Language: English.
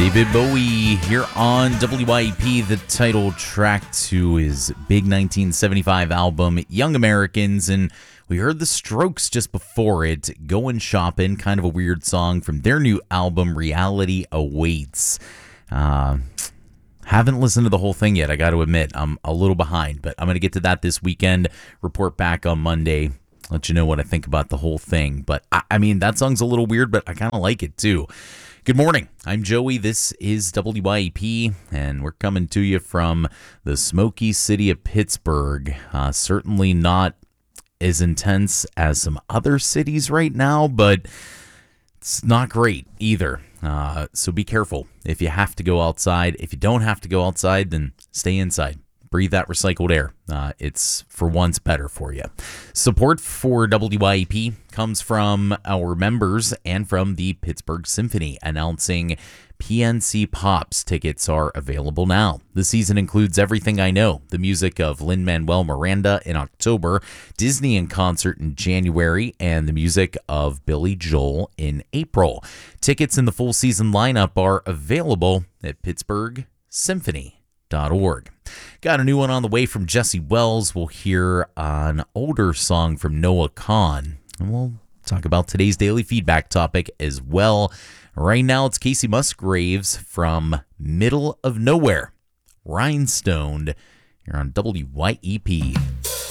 David Bowie here on WYEP, the title track to his big 1975 album, Young Americans, and we heard The Strokes just before it, Goin' Shoppin', kind of a weird song from their new album, Reality Awaits. Haven't listened to the whole thing yet, I got to admit. I'm a little behind, but I'm going to get to that this weekend, report back on Monday, let you know what I think about the whole thing. But, I mean, that song's a little weird, but I kind of like it, too. Good morning. I'm Joey. This is WYEP, and we're coming to you from the smoky city of Pittsburgh. Certainly not as intense as some other cities right now, but it's not great either. So be careful if you have to go outside. If you don't have to go outside, then stay inside. Breathe that recycled air. It's, for once, better for you. Support for WYEP comes from our members and from the Pittsburgh Symphony, announcing PNC Pops tickets are available now. The season includes Everything I Know, the music of Lin-Manuel Miranda in October, Disney in concert in January, and the music of Billy Joel in April. Tickets in the full season lineup are available at pittsburghsymphony.org. Got a new one on the way from Jesse Wells. We'll hear an older song from Noah Kahan. And we'll talk about today's daily feedback topic as well. Right now, it's Casey Musgraves from Middle of Nowhere, Rhinestoned, here on WYEP.